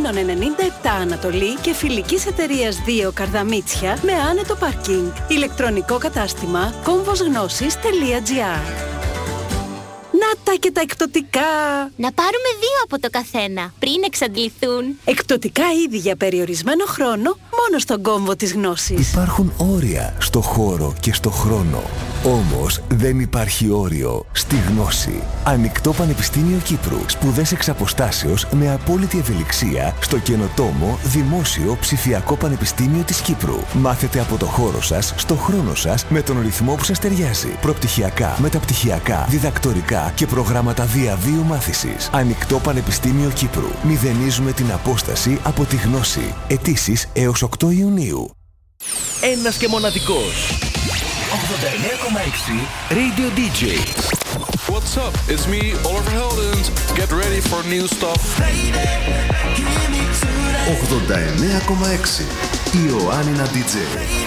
Ελλήνων 97 Ανατολή και Φιλικής Εταιρείας 2 Καρδαμίτσια με άνετο πάρκινγκ. Ηλεκτρονικό κατάστημα komvosgnosis.gr. Να τα και τα εκπτωτικά! Να πάρουμε 2 από το καθένα, πριν εξαντληθούν. Εκπτωτικά είδη για περιορισμένο χρόνο, μόνο στον κόμβο της γνώσης. Υπάρχουν όρια στο χώρο και στο χρόνο. Όμως δεν υπάρχει όριο στη γνώση. Ανοιχτό Πανεπιστήμιο Κύπρου. Σπουδές εξ αποστάσεως με απόλυτη ευελιξία στο καινοτόμο Δημόσιο Ψηφιακό Πανεπιστήμιο της Κύπρου. Μάθετε από το χώρο σας, στο χρόνο σας, με τον ρυθμό που σας ταιριάζει. Προπτυχιακά, μεταπτυχιακά, διδακτορικά και προγράμματα διαβίου μάθησης. Ανοιχτό Πανεπιστήμιο Κύπρου. Μηδενίζουμε την απόσταση από τη γνώση. Αιτήσεις έως 8 Ιουνίου. Ένας και μοναδικός. 89,6 Radio DJ. What's up? It's me, Oliver Heldens. Get ready for new stuff. 89,6 Ιωάννινα DJ.